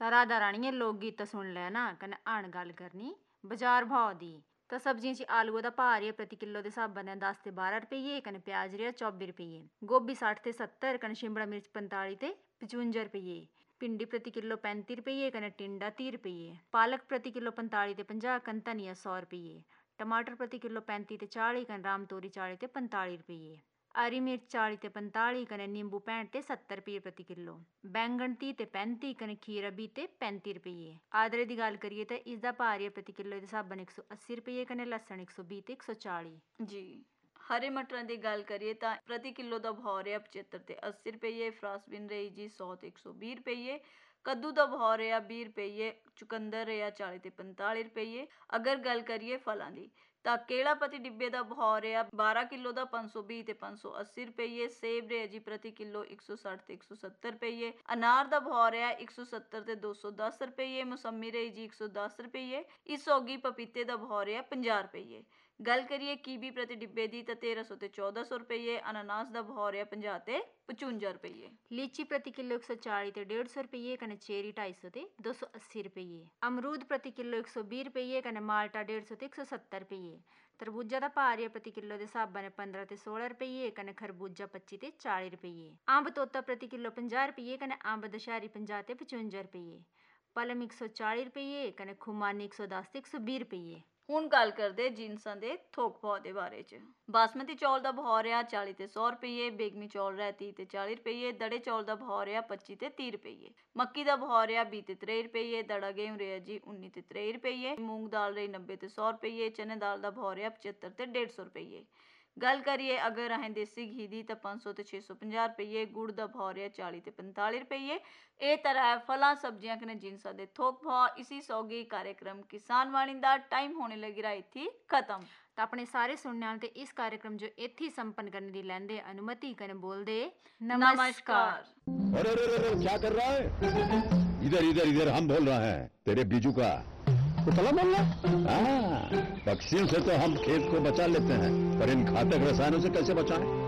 ਤਾਂ ਰਾਧਾ ਰਾਣੀਏ ਲੋਕ ਗੀਤ ਸੁਣ ਲੈ ਨਾ ਕਨੇ ਆਣ ਗੱਲ ਕਰਨੀ ਬਾਜ਼ਾਰ ਭਾਅ ਦੀ। ਤਾਂ ਸਬਜ਼ੀਆਂ 'ਚ ਆਲੂ ਦਾ ਭਾਅ ਰਿਹਾ ਪ੍ਰਤੀ ਕਿਲੋ ਦੇ ਹਿਸਾਬ ਨਾਲ 10 ਤੇ 12 ਰੁਪਈਏ, ਕਨੇ ਪਿਆਜ਼ ਰਿਹਾ 24 ਰੁਪਈਏ, ਗੋਭੀ 60 ਤੇ 70, ਕਨੇ ਸ਼ਿਮਲਾ ਮਿਰਚ 45 ਤੇ 55 ਰੁਪਈਏ, भिंडी प्रति किलो 35 रुपये, कने टिंडा 30 रुपये, पालक प्रति किलो 45 ते 50, कन धनिया 100 रुपये, टमाटर प्रति किलो 35 ते 40, कन राम तोरी 40 ते 45 रुपये, हरी मिर्च 40 ते 45, कने नींबू 65 ते 70 रुपये प्रति किलो, बैंगन 30 ते 35, कने खीरा 20 ते 35 रुपये। आदरे की गल करिए तो इसका भाव है प्रति किलो के हिसाब ने 180 रुपये, कने लसन 120 ते 140 जी। हरे मटरां की गल करिए तो प्रति किलो का भाव रहा 75 ते 80 रुपये, फ्रासबिन रही जी 100 ते 120 रुपये, कद्दू का भाव रहा 20 रुपये, चुकंदर रहा 40 ते 45 रुपये। अगर गल करिए फलों की तो केला प्रति डिब्बे का भाव रहा 12 किलो का 520 ते 580 रुपये, सेब रहा जी प्रति किलो 160 ते 170 रुपये, अनार का भाव रहा 170 ते 210 रुपये, मौसमी रही जी 110 रुपये, इस होगी पपीते का भाव रहा 50 रुपये। गल करिए कीवी प्रति डिब्बे की तो 1300 ते 1400 रुपये, अनानास का भाव रहा 50 ते 55 रुपये, लीची प्रति किलो 140 ते 150 रुपये, कने चेरी 250 ते 280 रुपये, अमरूद प्रति किलो 120 रुपये, कने माल्टा 150 ते 170 रुपये, तरबूजा का भाव रहा प्रति किलो के हिसाब ने 15 ते 16 रुपये, कने खरबूजा 25 ते 40 रुपये, अंब तोता प्रति किलो 50 रुपये, कने अंब दशहरी 50 ते 55 रुपये, पलम 140 रुपये, कने खुमानी 110 ते 120 रुपये। ਹੁਣ ਗੱਲ ਕਰਦੇ ਜਿਨਸਾਂ ਦੇ ਥੋਕ ਭਾਅ ਦੇ ਬਾਰੇ ਚ। ਬਾਸਮਤੀ ਚੌਲ ਦਾ ਭਾਅ ਰਿਹਾ 40 ਤੇ 100 ਰੁਪਏ, ਬੇਗਮੀ ਚੌਲ ਰਿਹਾ 30 ਤੇ 40 ਰੁਪਏ, ਦੜੇ ਚੌਲ ਦਾ ਭਾਅ ਰਿਹਾ 25 ਤੇ 30 ਰੁਪਏ, ਮੱਕੀ ਦਾ ਭਾਅ ਰਿਹਾ 20 ਤੇ 23 ਰੁਪਏ, ਦੜਾ ਗੇਹੂੰ ਰਿਹਾ ਜੀ 19 ਤੇ 23 ਰੁਪਏ, ਮੂੰਗ ਦਾਲ ਰਹੀ 90 ਤੇ 100 ਰੁਪਏ, ਚਨੇ ਦਾਲ ਦਾ ਭਾਅ ਰਿਹਾ 75 ਤੇ 150 ਰੁਪਏ। गल करिए अगर असें देसी घी की तो 500 ते 650 रुपये, गुड़ का भाव रहा 40 ते 45 रुपये। ये तरह फलों सब्जियां कने जिनसां दे थोक भाव। इसी सौगी कार्यक्रम किसान वाणी का टाइम होने लगी रहा थी खत्म। तो अपने सारे सुनने वाले ते इस कार्यक्रम जो इत्थे संपन्न करने की लैंदे अनुमति कने बोलदे नमस्कार। अरे क्या कर रहा है? इधर इधर इधर हम बोल रहे हैं तेरे बीजू का तो कला बोल रहा। पक्षियों से तो हम खेत को बचा लेते हैं, पर इन घातक रसायनों से कैसे बचाएं?